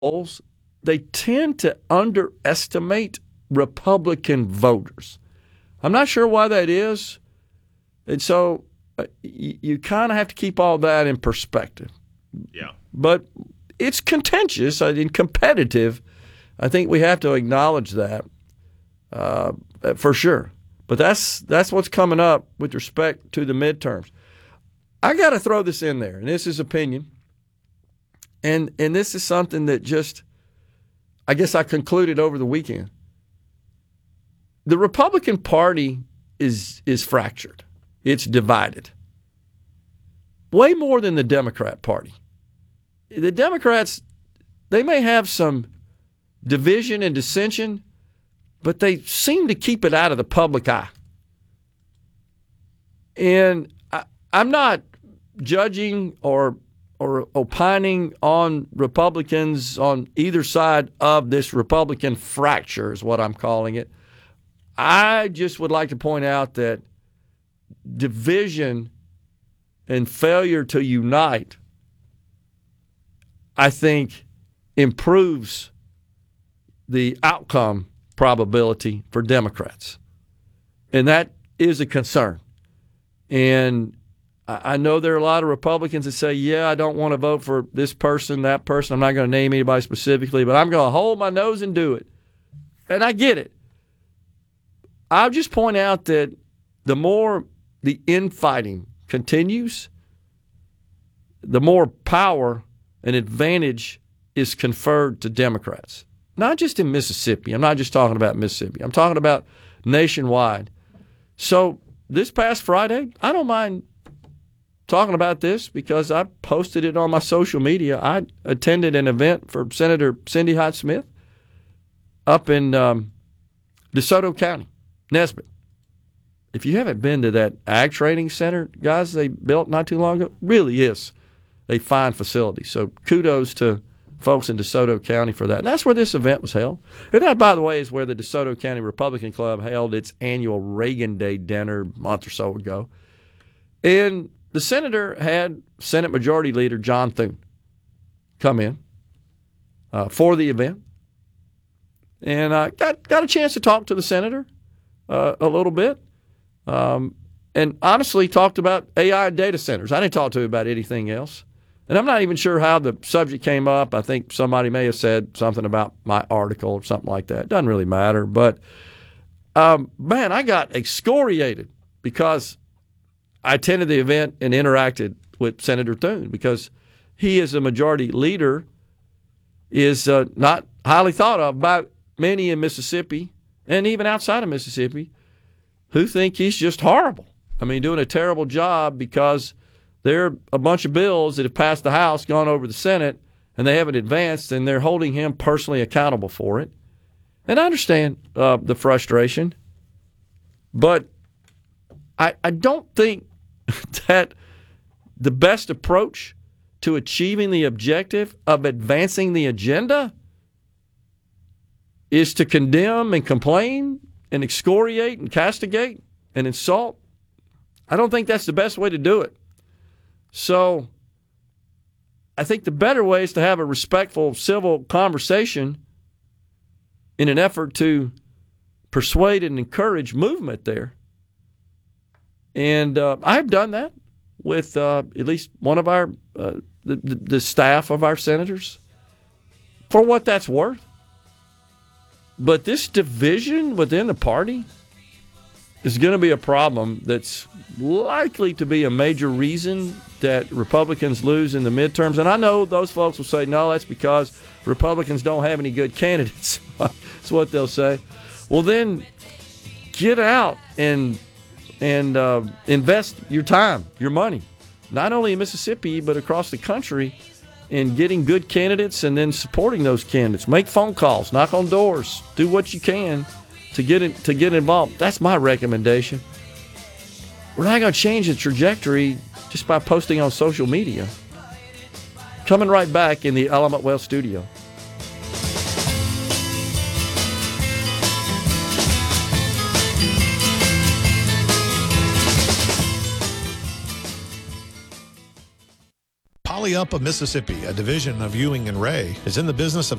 polls, they tend to underestimate Republican voters. I'm not sure why that is. And so you kind of have to keep all that in perspective. Yeah. But it's contentious and competitive. I think we have to acknowledge that for sure. But that's what's coming up with respect to the midterms. I got to throw this in there, and this is opinion. And this is something that just, I guess I concluded over the weekend. The Republican Party is fractured. It's divided. Way more than the Democrat Party. The Democrats, they may have some division and dissension, but they seem to keep it out of the public eye. And I'm not judging or opining on Republicans on either side of this Republican fracture is what I'm calling it. I just would like to point out that division and failure to unite, I think, improves the outcome probability for Democrats. And that is a concern. And I know there are a lot of Republicans that say, yeah, I don't want to vote for this person, that person. I'm not going to name anybody specifically, but I'm going to hold my nose and do it. And I get it. I'll just point out that the more the infighting continues, the more power and advantage is conferred to Democrats. Not just in Mississippi. I'm not just talking about Mississippi. I'm talking about nationwide. So this past Friday, I don't mind talking about this because I posted it on my social media. I attended an event for Senator Cindy Hyde-Smith up in DeSoto County, Nesbitt. If you haven't been to that Ag Training Center, guys, they built not too long ago, really is a fine facility. So kudos to folks in DeSoto County for that. And that's where this event was held. And that, by the way, is where the DeSoto County Republican Club held its annual Reagan Day dinner a month or so ago. And the senator had Senate Majority Leader John Thune come in for the event. And I got a chance to talk to the senator a little bit. And honestly talked about AI data centers. I didn't talk to him about anything else. And I'm not even sure how the subject came up. I think somebody may have said something about my article or something like that. Doesn't really matter. But, man, I got excoriated because I attended the event and interacted with Senator Thune because he, as a majority leader, is not highly thought of by many in Mississippi and even outside of Mississippi who think he's just horrible. I mean, doing a terrible job because there are a bunch of bills that have passed the House, gone over the Senate, and they haven't advanced, and they're holding him personally accountable for it. And I understand the frustration, but I don't think that the best approach to achieving the objective of advancing the agenda is to condemn and complain and excoriate and castigate and insult. I don't think that's the best way to do it. So I think the better way is to have a respectful, civil conversation in an effort to persuade and encourage movement there. And I've done that with at least one of our the staff of our senators for what that's worth. But this division within the party is going to be a problem that's likely to be a major reason that Republicans lose in the midterms. And I know those folks will say, no, that's because Republicans don't have any good candidates. That's what they'll say. Well, then get out and invest your time, your money, not only in Mississippi, but across the country in getting good candidates and then supporting those candidates. Make phone calls, knock on doors, do what you can to get involved. That's my recommendation. We're not going to change the trajectory just by posting on social media. Coming right back in the Element Wealth studio. Jolly Up of Mississippi, a division of Ewing and Ray, is in the business of